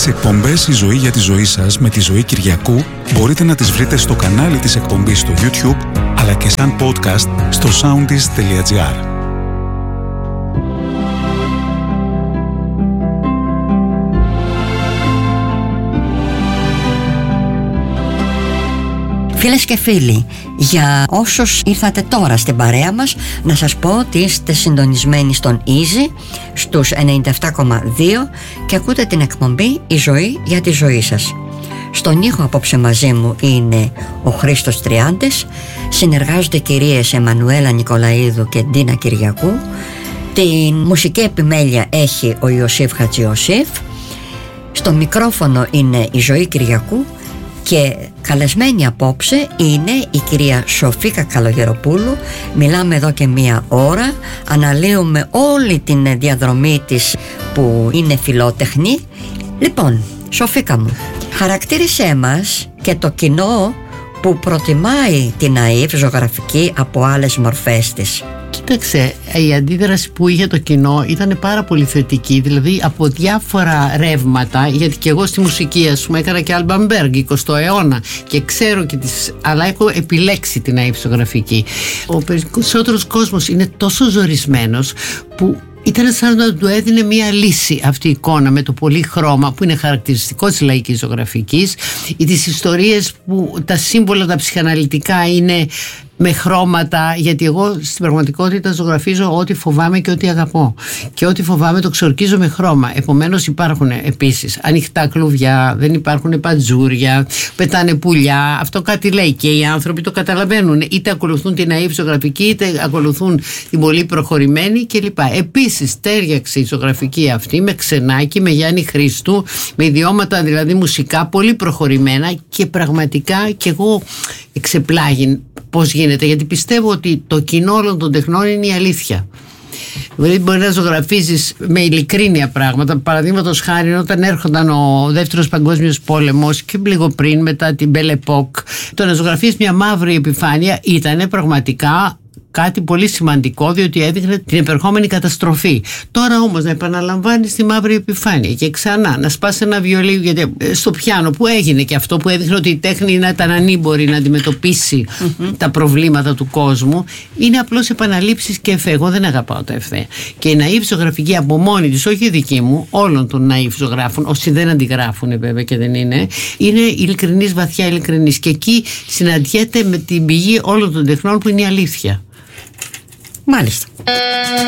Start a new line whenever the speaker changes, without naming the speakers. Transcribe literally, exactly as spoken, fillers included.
Τις εκπομπές «Η ζωή για τη ζωή σας» με τη Ζωή Κυριακού μπορείτε να τις βρείτε στο κανάλι της εκπομπής στο YouTube, αλλά και σαν podcast στο soundis τελεία gr.
Φίλες και φίλοι, για όσους ήρθατε τώρα στην παρέα μας, να σας πω ότι είστε συντονισμένοι στον Easy στους ενενήντα επτά κόμμα δύο και ακούτε την εκπομπή «Η ζωή για τη ζωή σας». Στον ήχο απόψε μαζί μου είναι ο Χρήστος Τριάντης, συνεργάζονται οι κυρίες Εμμανουέλα Νικολαίδου και Ντίνα Κυριακού, την μουσική επιμέλεια έχει ο Ιωσήφ Χατζιωσήφ, στο μικρόφωνο είναι η Ζωή Κυριακού και καλεσμένη απόψε είναι η κυρία Σοφίκα Καλογεροπούλου. Μιλάμε εδώ και μία ώρα, αναλύουμε όλη την διαδρομή της που είναι φιλότεχνη. Λοιπόν, Σοφίκα μου, χαρακτήρισέ μας και το κοινό που προτιμάει την ΑΕΠ ζωγραφική από άλλες μορφές της.
Κοίταξε, η αντίδραση που είχε το κοινό ήταν πάρα πολύ θετική, δηλαδή από διάφορα ρεύματα, γιατί και εγώ στη μουσική, ας πούμε, έκανα και Άλμπαν-Μπέργκ εικοστό αιώνα και ξέρω και τις, αλλά έχω επιλέξει την ΑΕΠ ζωγραφική. Ο περισσότερος κόσμος είναι τόσο ζορισμένος που ήταν σαν να του έδινε μία λύση αυτή η εικόνα με το πολύ χρώμα που είναι χαρακτηριστικό της λαϊκής ζωγραφικής, ή τις ιστορίες που τα σύμβολα τα ψυχαναλυτικά είναι με χρώματα, γιατί εγώ στην πραγματικότητα ζωγραφίζω ό,τι φοβάμαι και ό,τι αγαπώ, και ό,τι φοβάμαι το ξορκίζω με χρώμα. Επομένως υπάρχουν επίσης ανοιχτά κλουβιά, δεν υπάρχουν παντζούρια, πετάνε πουλιά. Αυτό κάτι λέει και οι άνθρωποι το καταλαβαίνουν, είτε ακολουθούν την ΑΕΠ ζωγραφική είτε ακολουθούν την πολύ προχωρημένη κλπ. Επίσης τέριαξε η ζωγραφική αυτή με Ξενάκη, με Γιάννη Χρήστου, με ιδιώματα δηλαδή μουσικά πολύ προχωρημένα, και πραγματικά και εγώ εξεπλάγει πώς γίνεται, γιατί πιστεύω ότι το κοινό όλων των τεχνών είναι η αλήθεια. Δηλαδή μπορεί να ζωγραφίζεις με ειλικρίνεια πράγματα. Παραδείγματος χάρη, όταν έρχονταν ο δεύτερος παγκόσμιος πόλεμος και λίγο πριν, μετά την Belle Époque, το να ζωγραφίσεις μια μαύρη επιφάνεια ήταν πραγματικά κάτι πολύ σημαντικό, διότι έδειχνε την επερχόμενη καταστροφή. Τώρα όμως να επαναλαμβάνεις τη μαύρη επιφάνεια και ξανά να σπάς ένα βιολί, γιατί στο πιάνο που έγινε και αυτό που έδειχνε ότι η τέχνη ήταν ανήμπορη να αντιμετωπίσει mm-hmm. τα προβλήματα του κόσμου, είναι απλώς επαναλήψεις και εφέ. Εγώ δεν αγαπάω τα εφέ. Και η ναΐβ ζωγραφική από μόνη της, όχι η δική μου, όλων των ναΐβ ζωγράφων, όσοι δεν αντιγράφουν βέβαια και δεν είναι, είναι ειλικρινής, βαθιά ειλικρινής. Και εκεί συναντιέται με την πηγή όλων των τεχνών που είναι η αλήθεια.
Μάλιστα.